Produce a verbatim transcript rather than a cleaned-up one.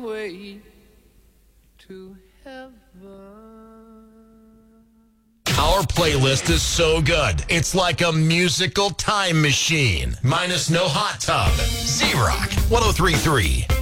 way to heaven. Our playlist is so good, it's like a musical time machine. Minus no hot tub. Z-Rock, one oh three point three.